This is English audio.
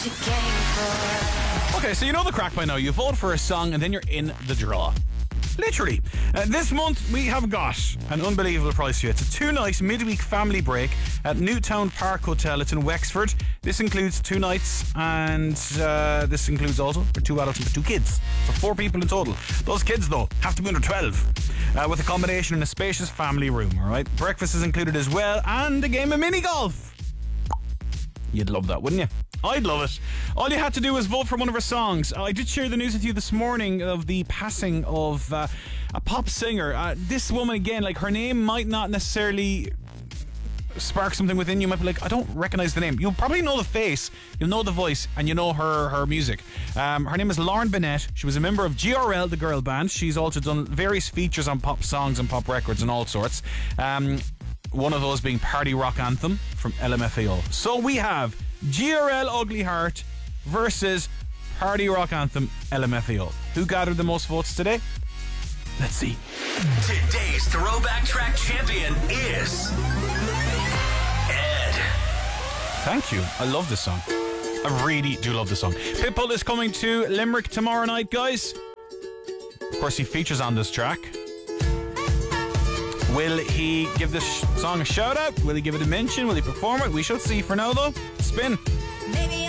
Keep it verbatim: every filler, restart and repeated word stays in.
Okay, so you know the crack by now. You vote for a song and then you're in the draw. Literally. Uh, this month we have got an unbelievable price for you. It's a two-night midweek family break at Newtown Park Hotel. It's in Wexford. This includes two nights and uh, this includes also for two adults and for two kids. So four people in total. Those kids, though, have to be under twelve. Uh, with accommodation in a spacious family room, alright? Breakfast is included as well and a game of mini golf. You'd love that, wouldn't you? I'd love it. All you had to do was vote for one of her songs. I did share the news with you this morning of the passing of uh, a pop singer. Uh, this woman, again, like, her name might not necessarily spark something within you. You might be like, I don't recognise the name. You'll probably know the face, you'll know the voice, and you know her her music. Um, her name is Lauren Bennett. She was a member of G R L, the girl band. She's also done various features on pop songs and pop records and all sorts. Um, one of those being Party Rock Anthem from L M F A O. So we have G R L Ugly Heart versus Party Rock Anthem L M F A O. Who gathered the most votes today? Let's see. Today's throwback track champion is Ed. Thank you. I love this song. I really do love this song. Pitbull is coming to Limerick tomorrow night, guys. Of course, he features on this track. Will he give this song a shout out? Will he give it a mention? Will he perform it? We shall see. For now, though, spin. Maybe